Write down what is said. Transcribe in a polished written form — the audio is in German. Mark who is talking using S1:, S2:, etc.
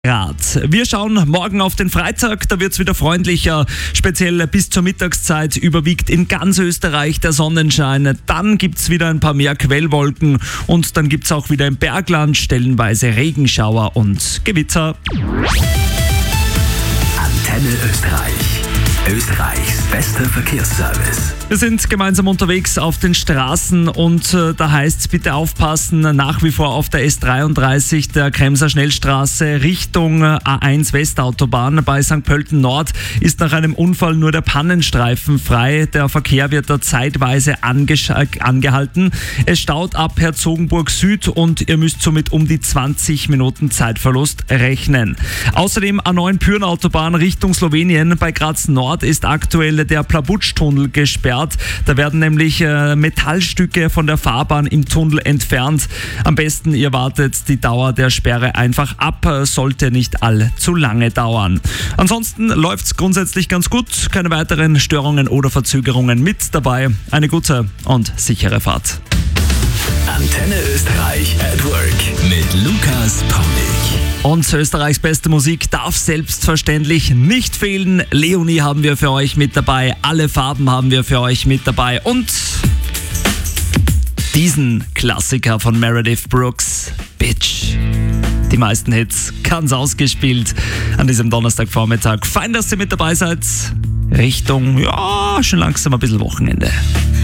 S1: Grad. Wir schauen morgen auf den Freitag, da wird es wieder freundlicher, speziell bis zur Mittagszeit überwiegt in ganz Österreich der Sonnenschein. Dann gibt es wieder ein paar mehr Quellwolken und dann gibt es auch wieder im Bergland stellenweise Regenschauer und Gewitter.
S2: Antenne Österreich. Österreichs bester Verkehrsservice.
S1: Wir sind gemeinsam unterwegs auf den Straßen und da heißt es bitte aufpassen, nach wie vor auf der S33 der Kremser Schnellstraße Richtung A1 Westautobahn. Bei St. Pölten Nord ist nach einem Unfall nur der Pannenstreifen frei. Der Verkehr wird da zeitweise angehalten. Es staut ab Herzogenburg Süd und ihr müsst somit um die 20 Minuten Zeitverlust rechnen. Außerdem A9 Pürnautobahn Richtung Slowenien. Bei Graz Nord ist aktuell der Plabutsch-Tunnel gesperrt. Da werden nämlich Metallstücke von der Fahrbahn im Tunnel entfernt. Am besten ihr wartet die Dauer der Sperre einfach ab, sollte nicht allzu lange dauern. Ansonsten läuft es grundsätzlich ganz gut, keine weiteren Störungen oder Verzögerungen mit dabei. Eine gute und sichere Fahrt.
S2: Antenne Österreich at Work mit Lukas Paulik.
S1: Und Österreichs beste Musik darf selbstverständlich nicht fehlen. Leonie haben wir für euch mit dabei, alle Farben haben wir für euch mit dabei und diesen Klassiker von Meredith Brooks, Bitch. Die meisten Hits ganz ausgespielt an diesem Donnerstagvormittag. Fein, dass ihr mit dabei seid. Richtung, schon langsam ein bisschen Wochenende.